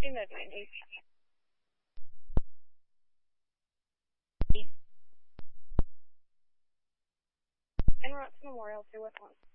In the 90s. And Rots Memorial too, with one.